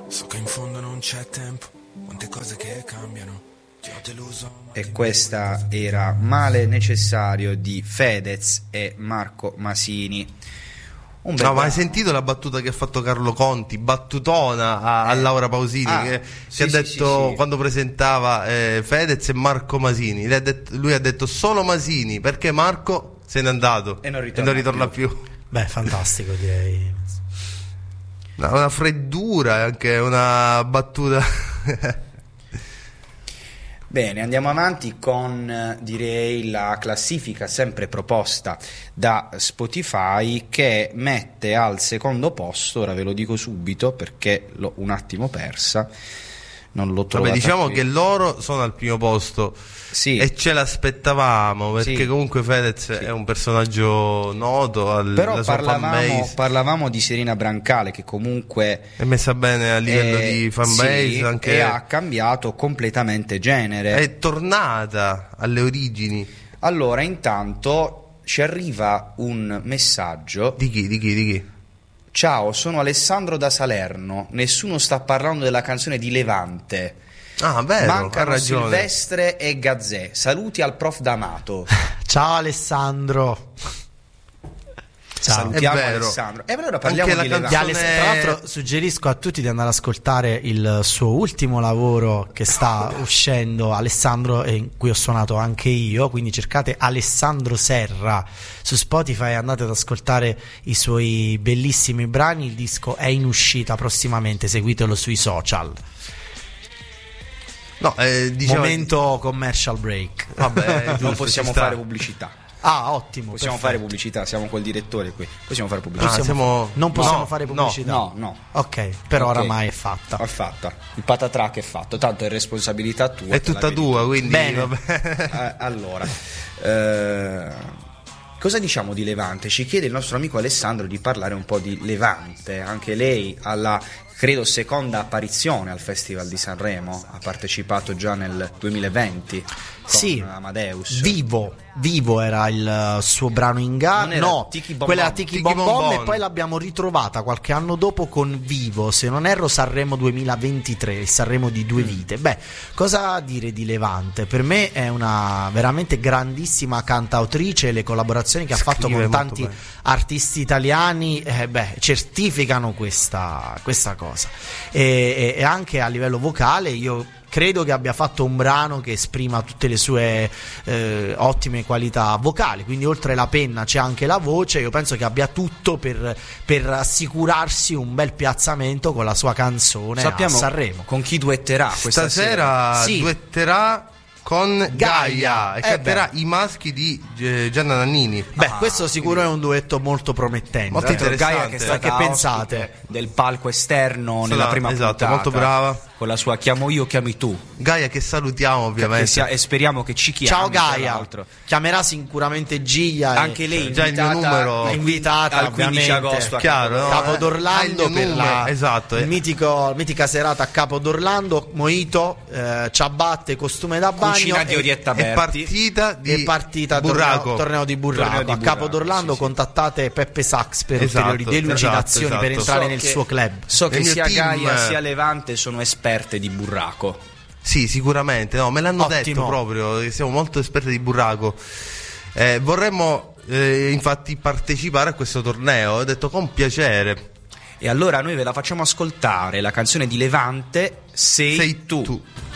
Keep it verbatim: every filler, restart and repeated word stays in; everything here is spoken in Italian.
So che in fondo non c'è tempo, quante cose che cambiano. Ti ho deluso. E questa era Male Necessario di Fedez e Marco Masini. Un bel no, ma hai brano. sentito la battuta che ha fatto Carlo Conti, battutona a, a Eh. Laura Pausini, Ah, che, sì, che ha sì, detto sì, sì. quando presentava eh, Fedez e Marco Masini, lui ha, detto, lui ha detto solo Masini perché Marco se n'è andato E non ritorna ritorna più. Beh, fantastico, direi. No, una freddura, anche una battuta. Bene, andiamo avanti con eh, direi la classifica sempre proposta da Spotify, che mette al secondo posto, ora ve lo dico subito perché l'ho un attimo persa, non l'ho trovata. Vabbè, diciamo qui. che loro sono al primo posto. Sì. E ce l'aspettavamo perché Sì. comunque Fedez Sì. è un personaggio noto al, Però la sua parlavamo, fanbase parlavamo di Serena Brancale, che comunque è messa bene a livello è- di fanbase, sì, anche e ha cambiato completamente genere. è tornata alle origini. Allora, intanto ci arriva un messaggio. Di chi? Di chi? Di chi? Ciao, sono Alessandro da Salerno. Nessuno sta parlando della canzone di Levante. Ah, vero, ha Mancano ragione. Silvestre e Gazzè. Saluti al prof D'Amato. Ciao Alessandro. Ciao. Salutiamo È vero. Alessandro. E allora parliamo Anche di la Di Levante. canzone- Aless- Tra l'altro suggerisco a tutti di andare ad ascoltare il suo ultimo lavoro che sta uscendo, Alessandro, e in cui ho suonato anche io, quindi cercate Alessandro Serra su Spotify e andate ad ascoltare i suoi bellissimi brani. Il disco è in uscita prossimamente, seguitelo sui social. No, eh, diciamo Momento commercial break. vabbè, Non giusto, possiamo ci sta. fare pubblicità. Ah, ottimo. Possiamo perfetto. fare pubblicità, siamo col direttore qui. Possiamo fare pubblicità. Ah, siamo- Non possiamo no, fare no, pubblicità. No, no. Ok, per ora Ok. ormai è fatta. È fatta. Il patatrack è fatto, tanto è responsabilità tua. È te la tutta vedi tua, tu. quindi Bene. vabbè. Eh, allora, eh, cosa diciamo di Levante? Ci chiede il nostro amico Alessandro di parlare un po' di Levante. Anche lei alla, credo, seconda apparizione al Festival di Sanremo, ha partecipato già nel duemilaventi con Sì, Amadeus. Vivo, Vivo era il suo brano in Non gara. era No, Tiki Bom quella Bom. era Tiki Tiki Bom Bom Bom, Bom. e poi l'abbiamo ritrovata qualche anno dopo con Vivo, se non erro Sanremo duemilaventitré, il Sanremo di due vite. Beh, cosa dire di Levante? Per me è una veramente grandissima cantautrice, le collaborazioni che ha fatto Scrive con molto tanti bene. artisti italiani eh, beh, certificano questa, questa cosa. E, e- e anche a livello vocale io credo che abbia fatto un brano che esprima tutte le sue eh, ottime qualità vocali, quindi oltre la penna c'è anche la voce. Io penso che abbia tutto per, per assicurarsi un bel piazzamento con la sua canzone Sappiamo a Sanremo. con chi duetterà questa Stasera sera? Sì. duetterà con Gaia, Gaia. e Eh canterà beh. i maschi di eh, Gianna Nannini. Beh, Ah, questo sicuro è un duetto molto promettente. Molto Tra l'altro interessante. Gaia che è stata Che pensate? ospite del palco esterno Sarà- nella prima esatto, puntata, molto brava. con la sua Chiamo io, chiami tu. Gaia che salutiamo Che ovviamente. sia- e speriamo che ci chiami. Ciao tra Gaia, l'altro. chiamerà sicuramente Gia e- Anche lei già il mio invitata- numero- è invitata al quindici ovviamente. agosto a Chiaro, no? Capo Eh, d'Orlando hai il mio per numero, la esatto, eh. il mitico, mitica serata a Capo d'Orlando, mojito, eh, ciabatte, costume da bagno Cucina di e- Orietta È Berti. partita di e partita Burraco. torneo, torneo di Burraco. Torneo di A Capo Burraco, d'Orlando sì, sì. contattate Peppe Sachs per Esatto, ulteriori delucidazioni esatto, per esatto. entrare So nel che- suo club. So che Nel mio sia team- Gaia sia Levante sono esperte di burraco. Sì, sicuramente, no, me l'hanno Ottimo. detto proprio, che siamo molto esperti di burraco. Eh, vorremmo eh, infatti partecipare a questo torneo, ho detto con piacere. E allora noi ve la facciamo ascoltare, la canzone di Levante Sei, Sei tu. tu.